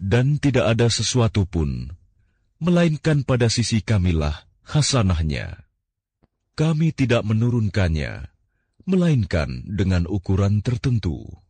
Dan tidak ada sesuatu pun, melainkan pada sisi kamilah hasanahnya. Kami tidak menurunkannya, melainkan dengan ukuran tertentu.